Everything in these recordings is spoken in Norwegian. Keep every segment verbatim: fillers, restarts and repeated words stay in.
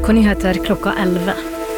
Nyheter klokka elleve.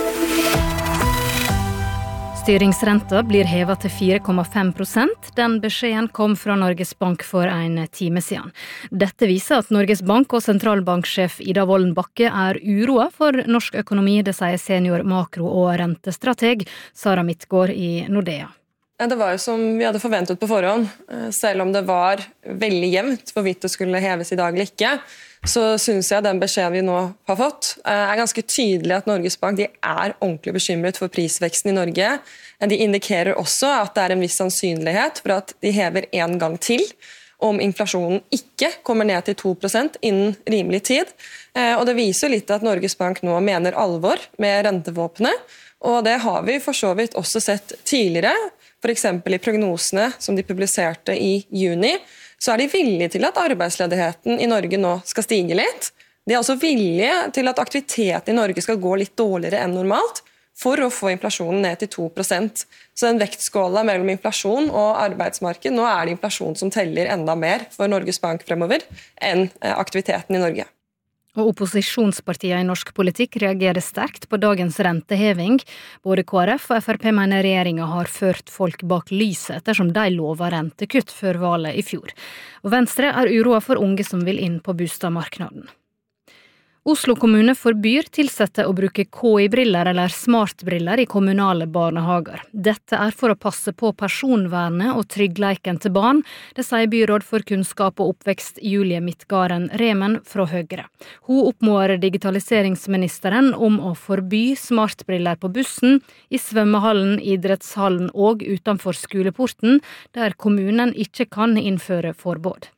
Styringsrenta blir hevet til fire komma fem prosent. Den beskjeden kom fra Norges Bank for en time siden. Dette viser at Norges Bank og sentralbanksjef Ida Wolden Bakke er uroa for norsk økonomi, det sier senior makro- og rentestrateg Sara Midtgaard i Nordea. Det var jo som vi hadde forventet på forhånd, selv om det var veldig jevnt hvorvidt det skulle heves i dag eller ikke. Så synes jeg den beskjeden vi nå har fått er ganske tydelig at Norges Bank de er ordentlig bekymret for prisveksten i Norge. De indikerer også at det er en viss sannsynlighet for at de hever en gang til om inflasjonen ikke kommer ned til to prosent innen rimelig tid. Og det viser litt at Norges Bank nå mener alvor med rentevåpenet, og det har vi for så vidt også sett tidligere. For eksempel i prognosene som de publiserte i juni, så er de villige til at arbeidsledigheten i Norge nå skal stige litt. De er også villige til at aktiviteten i Norge skal gå litt dårligere enn normalt for å få inflasjonen ned til to prosent. Så den vektskåla mellom inflasjon og arbeidsmarked, nå er det inflasjon som teller enda mer for Norges Bank fremover enn aktiviteten i Norge. Og opposisjonspartiene i norsk politikk reagerer sterkt på dagens renteheving. Både K R F og F R P mener regjeringen har ført folk bak lyset ettersom de lovet rentekutt før valget i fjor. Og Venstre er uroa for unge som vil inn på boligmarkedet. Oslo kommune forbyr tilsatte å bruke K I-briller eller smartbriller i kommunale barnehager. Dette er for å passe på personvernet og tryggleiken til barn, det sier byråd for kunnskap og oppvekst Julie Midtgaren Remen fra Høyre. Hun oppmåler digitaliseringsministeren om å forby smartbriller på bussen, i svømmehallen, idrettshallen og utenfor skoleporten, der kommunen ikke kan innføre forbud.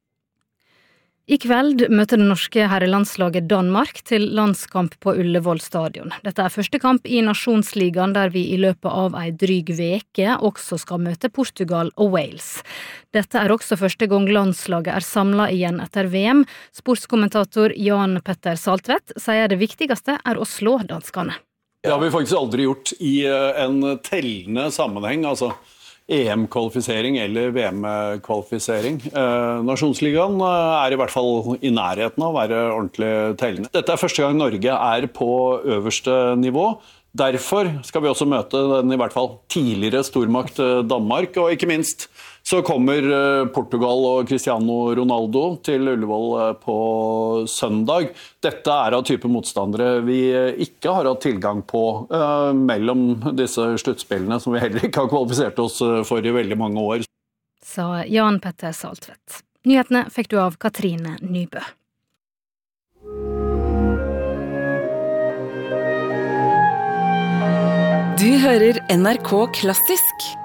I kveld møter det norske herrelandslaget Danmark til landskamp på Ullevål stadion. Dette er første kamp i Nasjonsligaen der vi i løpet av ei dryg veke også skal møte Portugal og Wales. Dette er også første gang landslaget er samlet igjen etter V M. Sportskommentator Jan Petter Saltvedt sier det viktigste er å slå danskene. Det har vi faktisk aldri gjort i en tellende sammenheng, altså E M-kvalifisering eller V M-kvalifisering. Eh, Nasjonsligaen er i hvert fall i nærheten av å være ordentlig tellende. Dette er første gang Norge er på øverste nivå. Derfor skal vi også møte den i hvert fall tidligere stormakt Danmark, og ikke minst så kommer Portugal og Cristiano Ronaldo til Ullevål på søndag. Dette er av type motstandere vi ikke har hatt tilgang på uh, mellom disse sluttspillene, som vi heller ikke har kvalifisert oss for i veldig mange år. Sa Jan Petter Saltvedt. Nyhetene fikk du av Katrine Nybø. Du hører N R K Klassisk.